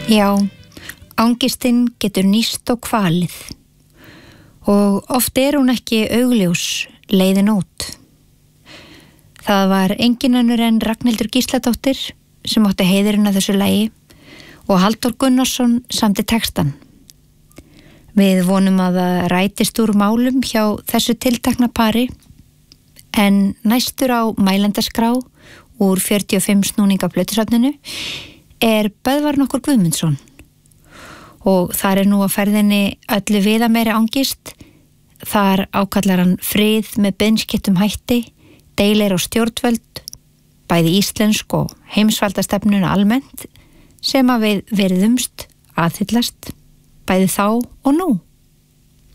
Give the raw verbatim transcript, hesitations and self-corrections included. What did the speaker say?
Já, angistinn getur nýst og kvalið og oft er hún ekki augljós leiðin út. Það var engin önnur en Ragnhildur Gísladóttir sem átti heiðurinn að þessu lagi og Halldór Gunnarsson samdi textan. Við vonum að það rætist úr málum hjá þessu tiltekna pari en næstur á mælendaskrá úr fjörutíu og fimm snúninga plötusafninu er Böðvar nokkur Guðmundsson og þar er nú að ferðinni öllu viða meiri angist. Þar ákallar hann frið með beinskittum hætti, deilir á stjórnvöld, bæði íslensk og heimsvaldastefnuna almennt sem að við verðumst aðhyllast, bæði þá og nú.